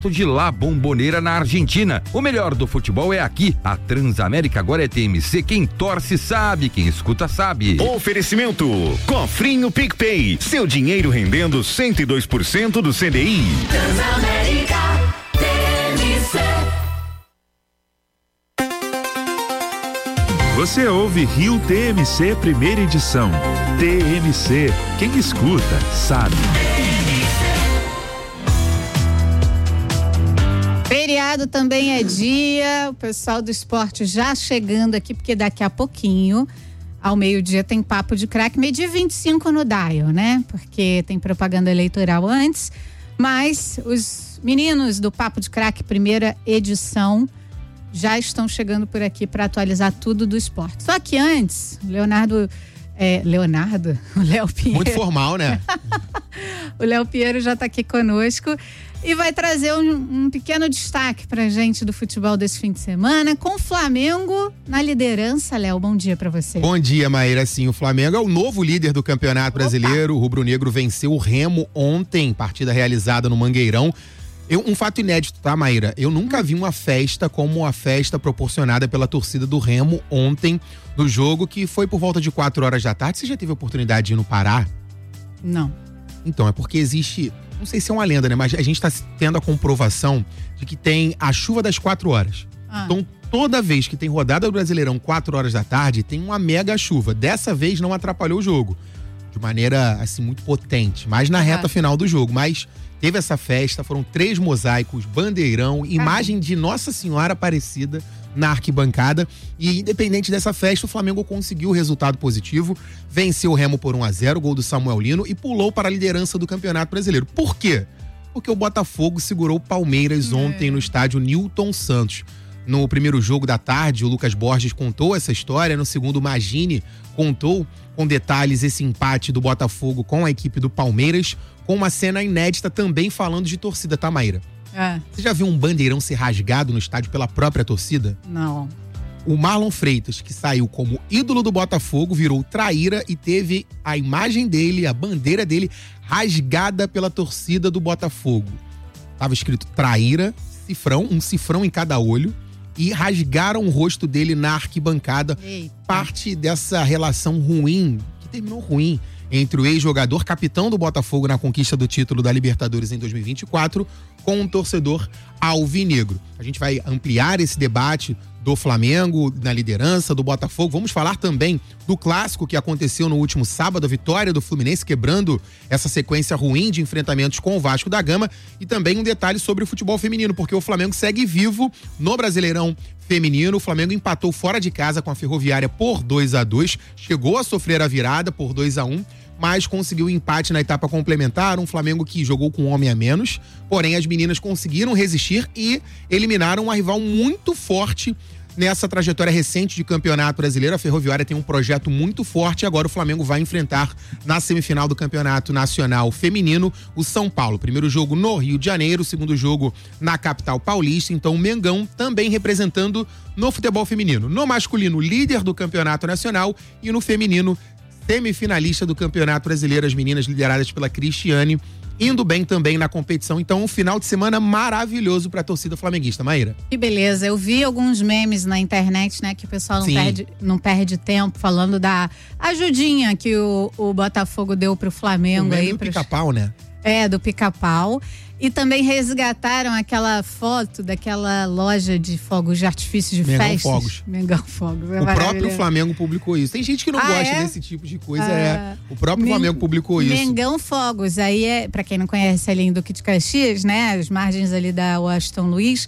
de La Bombonera na Argentina. O melhor do futebol é aqui. A Transamérica agora é TMC. Quem torce sabe, quem escuta sabe. Oferecimento Cofrinho PicPay. Seu dinheiro rendendo 102% do CDI. Transamérica TMC. Você ouve Rio TMC primeira edição. TMC, quem escuta sabe. Feriado também é dia, o pessoal do esporte já chegando aqui, porque daqui a pouquinho, ao meio-dia, tem Papo de Craque, meio-dia 25 no Dial, né? Porque tem propaganda eleitoral antes, mas os meninos do Papo de Craque, primeira edição, já estão chegando por aqui para atualizar tudo do esporte. Só que antes, o Léo Pinheiro. Muito formal, né? O Léo Pinheiro já está aqui conosco e vai trazer um pequeno destaque pra gente do futebol desse fim de semana, com o Flamengo na liderança. Léo, bom dia pra você. Bom dia, Maíra. Sim, o Flamengo é o novo líder do Campeonato Brasileiro. O rubro-negro venceu o Remo ontem, partida realizada no Mangueirão. Um fato inédito, tá, Maíra? Eu nunca vi uma festa como a festa proporcionada pela torcida do Remo ontem, do jogo que foi por volta de 4 horas da tarde. Você já teve a oportunidade de ir no Pará? Não. Então, é porque existe, não sei se é uma lenda, né? Mas a gente tá tendo a comprovação de que tem a chuva das 4 horas. Então, toda vez que tem rodada do Brasileirão 4 horas da tarde, tem uma mega chuva. Dessa vez não atrapalhou o jogo, de maneira, assim, muito potente. Mas na reta final do jogo. Mas teve essa festa, foram 3 mosaicos, bandeirão, imagem de Nossa Senhora Aparecida na arquibancada. E independente dessa festa, o Flamengo conseguiu o resultado positivo, venceu o Remo por 1-0, gol do Samuel Lino, e pulou para a liderança do Campeonato Brasileiro. Por quê? Porque o Botafogo segurou o Palmeiras ontem no estádio Newton Santos. No primeiro jogo da tarde, o Lucas Borges contou essa história, no segundo, o Magini contou com detalhes esse empate do Botafogo com a equipe do Palmeiras, com uma cena inédita também falando de torcida, tá, Maíra? Você já viu um bandeirão ser rasgado no estádio pela própria torcida? Não. O Marlon Freitas, que saiu como ídolo do Botafogo, virou traíra e teve a imagem dele, a bandeira dele, rasgada pela torcida do Botafogo. Tava escrito traíra, cifrão, um cifrão em cada olho, e rasgaram o rosto dele na arquibancada. Eita. Parte dessa relação ruim, que terminou ruim, entre o ex-jogador capitão do Botafogo na conquista do título da Libertadores em 2024 com um torcedor alvinegro. A gente vai ampliar esse debate do Flamengo na liderança, do Botafogo. Vamos falar também do clássico que aconteceu no último sábado, a vitória do Fluminense quebrando essa sequência ruim de enfrentamentos com o Vasco da Gama, e também um detalhe sobre o futebol feminino, porque o Flamengo segue vivo no Brasileirão feminino. O Flamengo empatou fora de casa com a Ferroviária por 2-2, chegou a sofrer a virada por 2-1, mas conseguiu o empate na etapa complementar, um Flamengo que jogou com um homem a menos, porém as meninas conseguiram resistir e eliminaram uma rival muito forte nessa trajetória recente de Campeonato Brasileiro. A Ferroviária tem um projeto muito forte e agora o Flamengo vai enfrentar na semifinal do Campeonato Nacional Feminino o São Paulo. Primeiro jogo no Rio de Janeiro, segundo jogo na capital paulista. Então o Mengão também representando no futebol feminino. No masculino, líder do Campeonato Nacional, e no feminino, semifinalista do Campeonato Brasileiro, as meninas lideradas pela Cristiane, indo bem também na competição. Então, um final de semana maravilhoso pra torcida flamenguista, Maíra. Que beleza, eu vi alguns memes na internet, né, que o pessoal não perde tempo falando da ajudinha que o Botafogo deu pro Flamengo. O aí do Pica-Pau, né? Do Pica-Pau. E também resgataram aquela foto daquela loja de fogos de artifício de Mengão festas. Fogos. Mengão Fogos. O próprio Flamengo publicou isso. Tem gente que não gosta desse tipo de coisa. O próprio Flamengo publicou isso. Mengão Fogos. Aí pra quem não conhece ali em Duque de Caxias, né? As margens ali da Washington Luiz.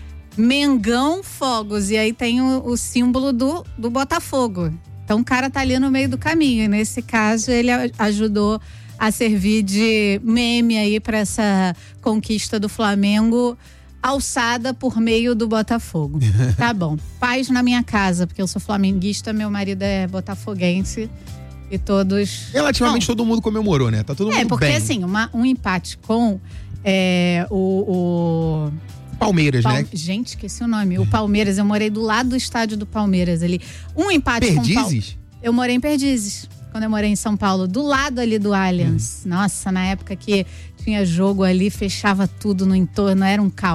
Mengão Fogos. E aí tem o símbolo do Botafogo. Então o cara tá ali no meio do caminho. E nesse caso ele ajudou a servir de meme aí para essa conquista do Flamengo, alçada por meio do Botafogo. Tá bom. Paz na minha casa, porque eu sou flamenguista, meu marido é botafoguense e todos... Relativamente todo mundo comemorou, né? Tá todo mundo bem. Porque assim, um empate com o Palmeiras, né? Gente, esqueci o nome. O Palmeiras, eu morei do lado do estádio do Palmeiras ali. Um empate Perdizes? Eu morei em Perdizes. quando eu morei em São Paulo, do lado ali do Allianz. Nossa, na época que tinha jogo ali, fechava tudo no entorno, era um caos.